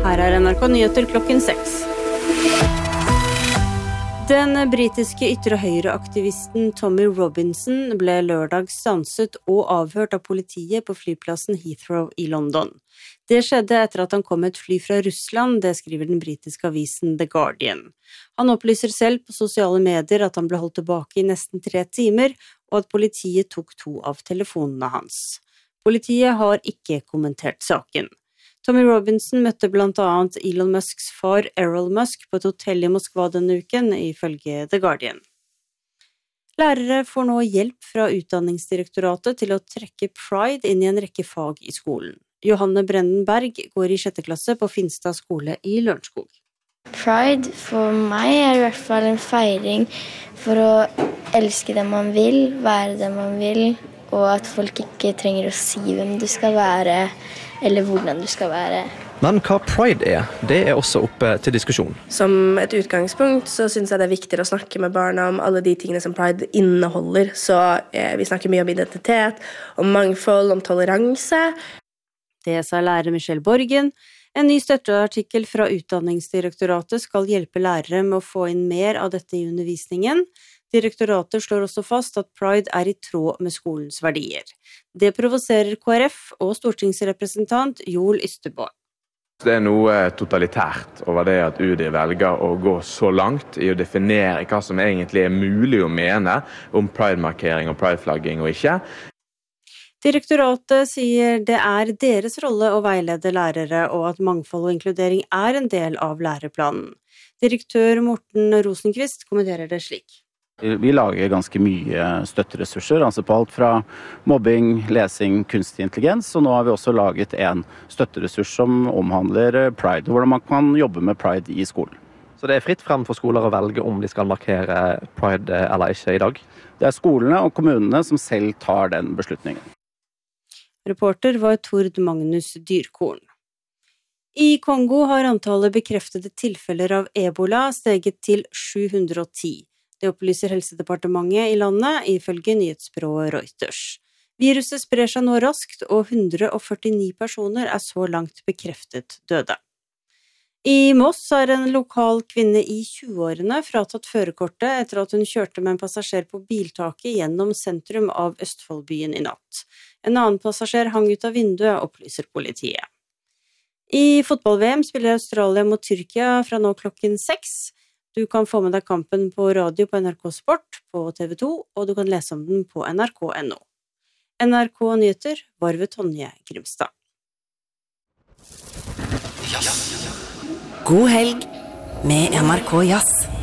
Her NRK Nyheter klokken 6. Den britiske ytre-høyre-aktivisten Tommy Robinson ble lørdag stanset og avhørt av politiet på flyplassen Heathrow i London. Det skjedde etter at han kom med et fly fra Russland, det skriver den britiske avisen The Guardian. Han opplyser selv på sosiale medier at han ble holdt tilbake i nesten 3 timer, og at politiet tok 2 av telefonene hans. Politiet har ikke kommentert saken. Tommy Robinson møtte blant annet Elon Musks far Errol Musk på et hotell i Moskva denne uken, ifølge The Guardian. Lærere får nå hjelp fra Utdanningsdirektoratet til å trekke pride inn i en rekke fag i skolen. Johanne Brennenberg går i 6. klasse på Finstad skole i Lørenskog. Pride for meg i hvert fall en feiring for å elske det man vil, være det man vil, og at folk ikke trenger å si hvem du skal være, eller hvordan du skal være. Men hva pride det også oppe til diskusjon. Som et utgangspunkt så synes jeg det er viktig å snakke med barna om alle de tingene som pride inneholder. Så vi snakker mye om identitet, om mangfold, om toleranse. Det sa lærer Michelle Borgen. En ny støtteartikkel fra Utdanningsdirektoratet skal hjelpe lærere med å få inn mer av dette i undervisningen. Direktoratet slår også fast at pride er i tråd med skolens verdier. Det provoserer KrF og stortingsrepresentant Joel Ystebø. Det er noe totalitært over det at UD velger å gå så langt i å definere hva som egentlig er mulig å mene om pride-markering og pride-flagging og ikke. Direktoratet sier det er deres rolle å veilede lærere, og at mangfold og inkludering er en del av læreplanen. Direktør Morten Rosenqvist kommenterer det slik. Vi lager ganske mye støtteressurser, altså på alt fra mobbing, lesing, kunstig intelligens, og nå har vi også laget en støtteressurs som omhandler pride, hvordan man kan jobbe med pride i skolen. Så det er fritt frem for skoler å velge om de skal markere pride eller ikke i dag? Det er skolene og kommunene som selv tar den beslutningen. Reporter var Tord Magnus Dyrkorn. I Kongo har antallet bekreftede tilfeller av Ebola steget til 710. Det opplyser Helsedepartementet i landet, ifølge nyhetsbyrået Reuters. Viruset sprer seg nå raskt, og 149 personer er så langt bekreftet døde. I Moss er en lokal kvinne i 20-årene fratatt førerkortet etter at hun kjørte med en passasjer på biltaket gjennom sentrum av Østfoldbyen i natt. En annen passasjer hang ut av vinduet, opplyser politiet. I fotball-VM spiller Australia mot Tyrkia fra nå klokken 6. Du kan få med deg kampen på radio på NRK Sport, på TV 2, og du kan lese om den på nrk.no. NRK Nyheter var ved Tonje Grimstad. God helg med NRK Jazz.